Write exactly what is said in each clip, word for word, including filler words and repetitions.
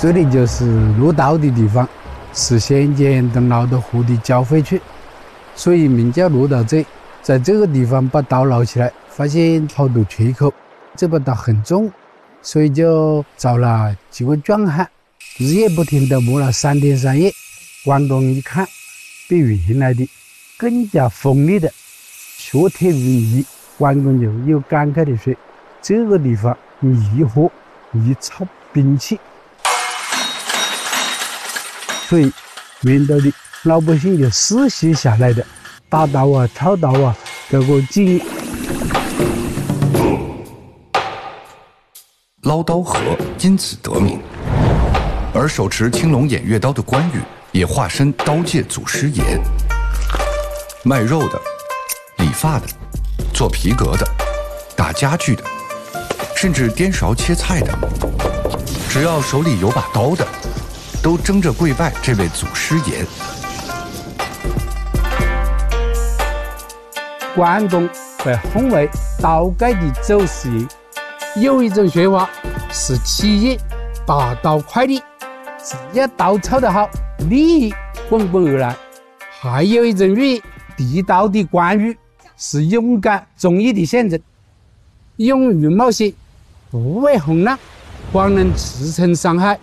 这里就是路道的地方，是先前跟老道湖的交汇处，所以名叫路道嘴。在这个地方把刀捞起来，发现好多缺口，这把刀很重，所以就找了几位壮汉，日夜不停地磨了三天三夜。关公一看，比原来的更加锋利的削铁如泥，关公就又感慨地说：“这个地方宜火宜炒兵器。”所以原道的老百姓就世袭下来的打刀啊、操刀啊这个技艺。 捞刀河因此得名，而手持青龙偃月刀的关羽也化身刀界祖师爷。卖肉的、理发的、做皮革的、打家具的，甚至颠勺切菜的，只要手里有把刀的，都争着跪拜这位祖师爷。 关公被hon为刀界的祖师爷。有一种说法是企业打刀快利，只要刀操得好，利益滚滚而来。还有一种寓意，地道的关羽是勇敢忠义的象征，勇于冒险，不畏风浪，方能驰骋山海。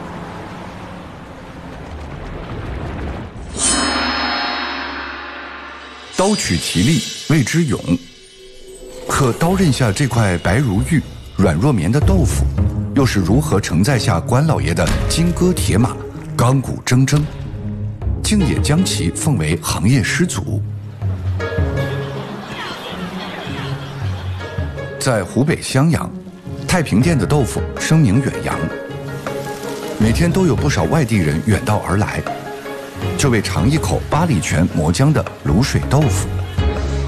刀取其利，谓之勇。可刀刃下这块白如玉、软若棉的豆腐，又是如何承载下关老爷的金戈铁马、钢骨铮铮，竟也将其奉为行业师祖？在湖北襄阳，太平店的豆腐声名远扬，每天都有不少外地人远道而来，就为尝一口八里泉磨浆的卤水豆腐。